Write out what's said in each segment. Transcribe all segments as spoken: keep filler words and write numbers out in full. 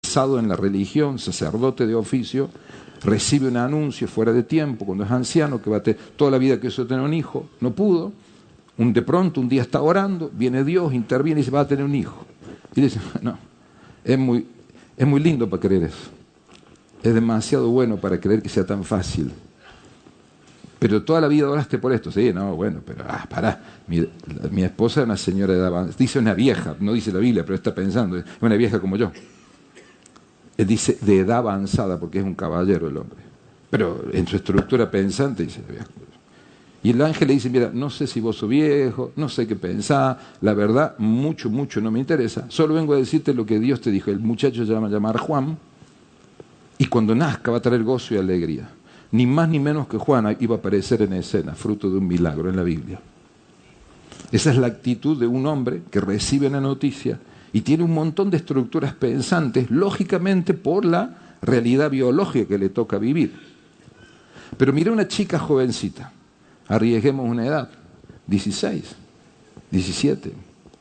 avanzado en la religión, sacerdote de oficio, recibe un anuncio fuera de tiempo, cuando es anciano, que va a tener toda la vida que quiso tener un hijo, no pudo. Un, de pronto, un día está orando, viene Dios, interviene y dice, va a tener un hijo. Y dice, no, es muy, es muy lindo para creer eso. Es demasiado bueno para creer que sea tan fácil. Pero toda la vida oraste por esto. Sí, no, bueno, pero ah, pará. Mi, mi esposa es una señora de edad avanzada. Dice una vieja, no dice la Biblia, pero está pensando. Es una vieja como yo. Él dice de edad avanzada porque es un caballero el hombre. Pero en su estructura pensante dice vieja. Y el ángel le dice, mira, no sé si vos sos viejo, no sé qué pensás, la verdad, mucho, mucho no me interesa. Solo vengo a decirte lo que Dios te dijo. El muchacho se llama llamar Juan y cuando nazca va a traer gozo y alegría. Ni más ni menos que Juan iba a aparecer en escena, fruto de un milagro en la Biblia. Esa es la actitud de un hombre que recibe una noticia y tiene un montón de estructuras pensantes, lógicamente por la realidad biológica que le toca vivir. Pero mira una chica jovencita, arriesguemos una edad, dieciséis, diecisiete.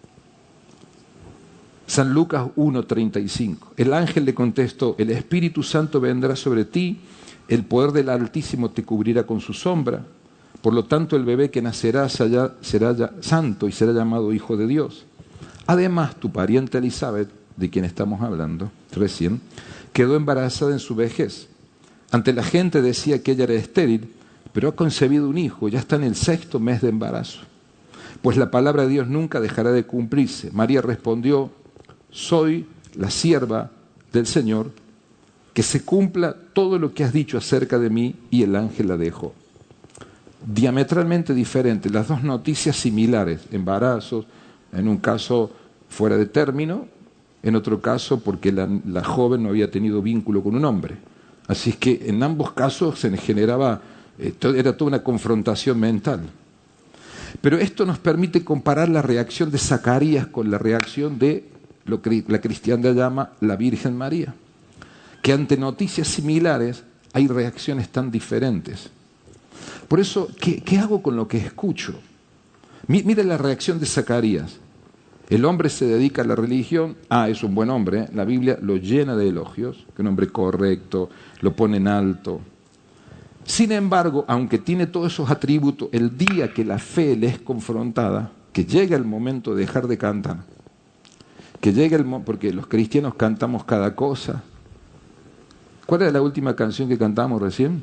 San Lucas uno, treinta y cinco. El ángel le contestó, el Espíritu Santo vendrá sobre ti, el poder del Altísimo te cubrirá con su sombra, por lo tanto el bebé que nacerá será, será ya santo y será llamado Hijo de Dios. Además, tu pariente Elizabeth, de quien estamos hablando recién, quedó embarazada en su vejez. Ante la gente decía que ella era estéril, pero ha concebido un hijo, ya está en el sexto mes de embarazo. Pues la palabra de Dios nunca dejará de cumplirse. María respondió, soy la sierva del Señor, que se cumpla todo lo que has dicho acerca de mí, y el ángel la dejó. Diametralmente diferentes, las dos noticias similares, embarazos, en un caso fuera de término, en otro caso porque la, la joven no había tenido vínculo con un hombre. Así es que en ambos casos se generaba, eh, era toda una confrontación mental. Pero esto nos permite comparar la reacción de Zacarías con la reacción de lo que la cristiandad llama la Virgen María. Que ante noticias similares hay reacciones tan diferentes. Por eso, ¿qué, qué hago con lo que escucho? Mira la reacción de Zacarías. El hombre se dedica a la religión. Ah, es un buen hombre, ¿eh? La Biblia lo llena de elogios, que un hombre correcto, lo pone en alto. Sin embargo, aunque tiene todos esos atributos, el día que la fe le es confrontada, que llega el momento de dejar de cantar, que llega el momento, porque los cristianos cantamos cada cosa. ¿Cuál era la última canción que cantamos recién?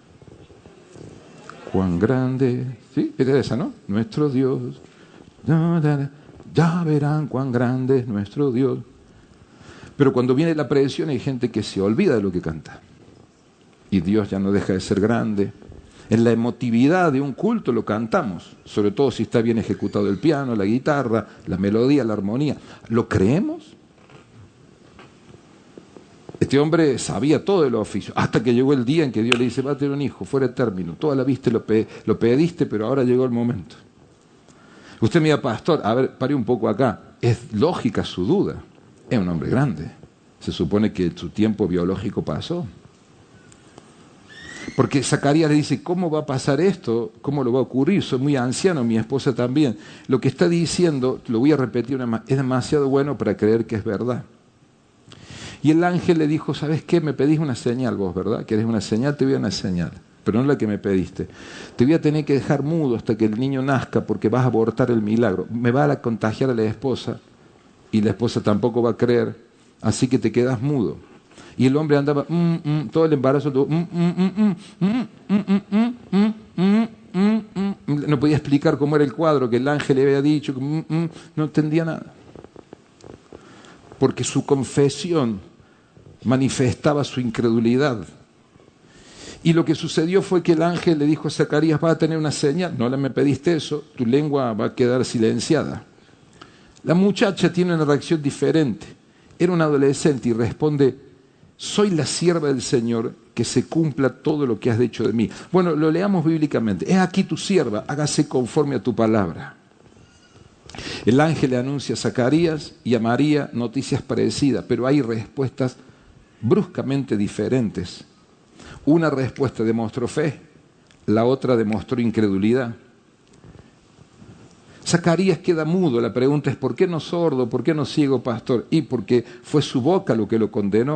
Cuán grande, ¿sí? Era esa, ¿no? Nuestro Dios, ya verán cuán grande es nuestro Dios. Pero cuando viene la presión hay gente que se olvida de lo que canta. Y Dios ya no deja de ser grande. En la emotividad de un culto lo cantamos, sobre todo si está bien ejecutado el piano, la guitarra, la melodía, la armonía. ¿Lo creemos? Este hombre sabía todo del oficio, hasta que llegó el día en que Dios le dice, va a tener un hijo, fuera de término, toda la viste, lo, pe lo pediste, pero ahora llegó el momento. Usted me diga, pastor, a ver, pare un poco acá, es lógica su duda, es un hombre grande, se supone que su tiempo biológico pasó. Porque Zacarías le dice, ¿cómo va a pasar esto? ¿Cómo lo va a ocurrir? Soy muy anciano, mi esposa también. Lo que está diciendo, lo voy a repetir, una, es demasiado bueno para creer que es verdad. Y el ángel le dijo, ¿sabes qué? Me pedís una señal vos, ¿verdad? ¿Querés una señal? Te voy a dar una señal, pero no la que me pediste. Te voy a tener que dejar mudo hasta que el niño nazca porque vas a abortar el milagro. Me va a contagiar a la esposa y la esposa tampoco va a creer, así que te quedas mudo. Y el hombre andaba, mm, mm, todo el embarazo, todo, mm, mm, mm, mm, mm, mm, mm, mm, mm, mm. No podía explicar cómo era el cuadro que el ángel le había dicho, mm, mm, no entendía nada. Porque su confesión manifestaba su incredulidad. Y lo que sucedió fue que el ángel le dijo a Zacarías, vas a tener una señal, no le me pediste eso, tu lengua va a quedar silenciada. La muchacha tiene una reacción diferente. Era una adolescente y responde, soy la sierva del Señor, que se cumpla todo lo que has dicho de mí. Bueno, lo leamos bíblicamente. Es aquí tu sierva, hágase conforme a tu palabra. El ángel le anuncia a Zacarías y a María noticias parecidas, pero hay respuestas bruscamente diferentes. Una respuesta demostró fe, la otra demostró incredulidad. Zacarías queda mudo, la pregunta es ¿por qué no sordo, por qué no ciego, pastor? Y porque fue su boca lo que lo condenó.